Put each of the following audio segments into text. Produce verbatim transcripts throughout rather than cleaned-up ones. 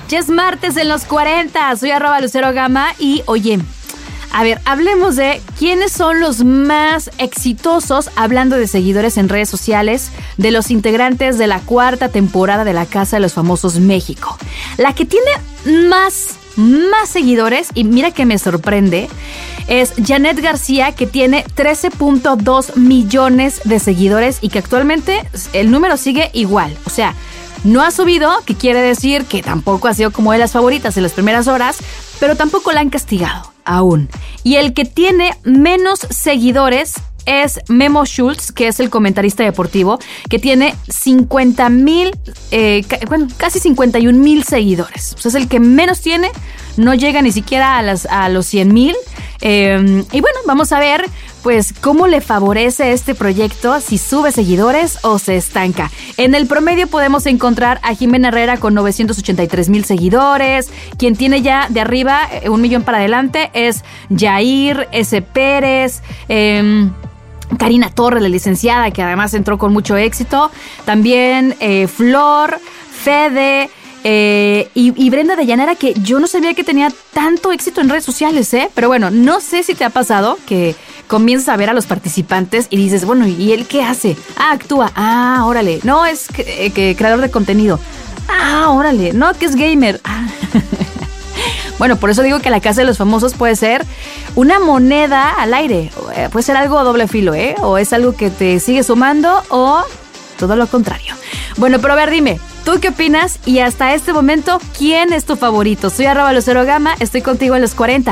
Ya es martes en los cuarenta. Soy arroba Lucero Gama y, oye, a ver, hablemos de quiénes son los más exitosos, hablando de seguidores en redes sociales, de los integrantes de la cuarta temporada de La Casa de los Famosos México. La que tiene más, más seguidores, y mira que me sorprende, es Janet García, que tiene trece punto dos millones de seguidores y que actualmente el número sigue igual. O sea, no ha subido, que quiere decir que tampoco ha sido como de las favoritas en las primeras horas, pero tampoco la han castigado aún. Y el que tiene menos seguidores es Memo Schultz, que es el comentarista deportivo, que tiene cincuenta mil, eh, bueno, casi cincuenta y un mil seguidores. O sea, es el que menos tiene, no llega ni siquiera a, las, a los cien mil. Eh, y bueno, vamos a ver pues cómo le favorece este proyecto, si sube seguidores o se estanca. En el promedio podemos encontrar a Jimena Herrera con novecientos ochenta y tres mil seguidores. Quien tiene ya de arriba un millón para adelante es Jair S. Pérez, eh, Karina Torres, la licenciada, que además entró con mucho éxito. También eh, Flor, Fede... Eh, y, y Brenda de Llanera, que yo no sabía que tenía tanto éxito en redes sociales, ¿eh? Pero bueno, no sé si te ha pasado que comienzas a ver a los participantes y dices, bueno, ¿y él qué hace? Ah, actúa. Ah, órale. No, es que, que creador de contenido. Ah, órale. No, que es gamer. Ah. Bueno, por eso digo que La Casa de los Famosos puede ser una moneda al aire. Puede ser algo doble filo, ¿eh? O es algo que te sigue sumando o todo lo contrario. Bueno, pero a ver, dime, ¿tú qué opinas? Y hasta este momento, ¿quién es tu favorito? Soy arroba Lucero Gama, estoy contigo en los cuarenta.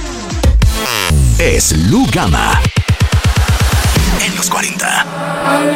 Es Lu Gama en los cuarenta.